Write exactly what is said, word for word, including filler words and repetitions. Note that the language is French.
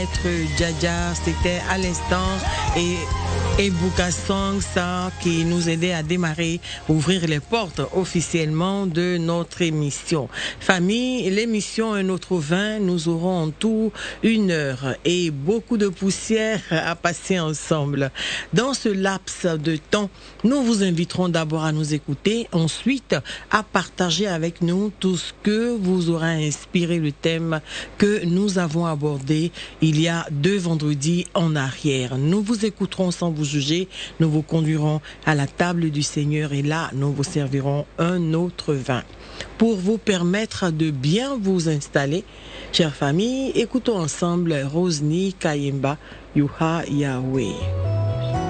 Djadja, c'était à l'instant et et Boukasong, ça qui nous aidait à démarrer, ouvrir les portes officiellement de notre émission. Famille, l'émission Un autre vin, nous aurons en tout une heure et beaucoup de poussière à passer ensemble. Dans ce laps de temps, nous vous inviterons d'abord à nous écouter, ensuite à partager avec nous tout ce que vous aura inspiré le thème que nous avons abordé il y a deux vendredis en arrière. Nous vous écouterons sans vous juger, nous vous conduirons à la table du Seigneur et là, nous vous servirons un autre vin. Pour vous permettre de bien vous installer, chère famille, écoutons ensemble Rosny Kayemba, Yuha Yahweh.